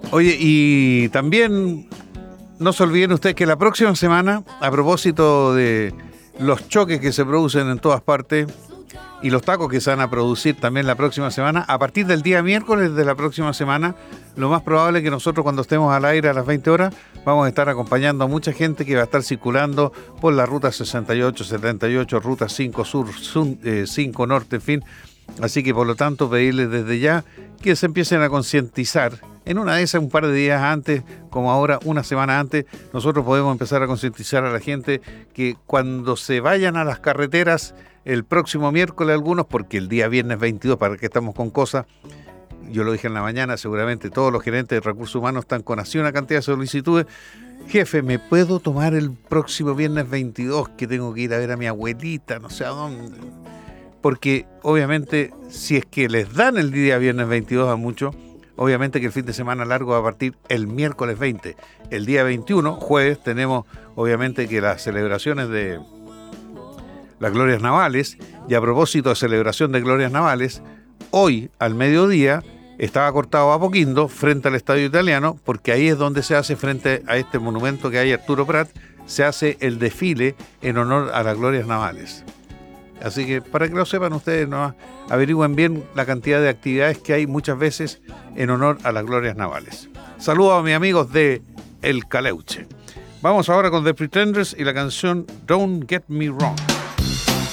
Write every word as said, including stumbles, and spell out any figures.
Oye, y también no se olviden ustedes que la próxima semana, a propósito de los choques que se producen en todas partes y los tacos que se van a producir también la próxima semana, a partir del día miércoles de la próxima semana, lo más probable es que nosotros cuando estemos al aire a las veinte horas vamos a estar acompañando a mucha gente que va a estar circulando por la ruta sesenta y ocho, setenta y ocho, ruta cinco sur, cinco norte, en fin. Así que por lo tanto pedirles desde ya que se empiecen a concientizar. En una de esas, un par de días antes, como ahora una semana antes, nosotros podemos empezar a concientizar a la gente que cuando se vayan a las carreteras el próximo miércoles algunos, porque el día viernes veintidós, para que estamos con cosas, yo lo dije en la mañana, seguramente todos los gerentes de recursos humanos están con así una cantidad de solicitudes. Jefe, ¿me puedo tomar el próximo viernes veintidós que tengo que ir a ver a mi abuelita, no sé a dónde? Porque obviamente si es que les dan el día viernes veintidós a muchos, obviamente que el fin de semana largo va a partir el miércoles veinte. El día veintiuno, jueves, tenemos obviamente que las celebraciones de las glorias navales. Y a propósito de celebración de glorias navales, hoy al mediodía estaba cortado a Apoquindo frente al Estadio Italiano, porque ahí es donde se hace, frente a este monumento que hay Arturo Prat, se hace el desfile en honor a las glorias navales. Así que para que lo sepan ustedes, ¿no? Averigüen bien la cantidad de actividades que hay muchas veces en honor a las glorias navales. Saludos a mis amigos de El Caleuche. Vamos ahora con The Pretenders y la canción Don't Get Me Wrong.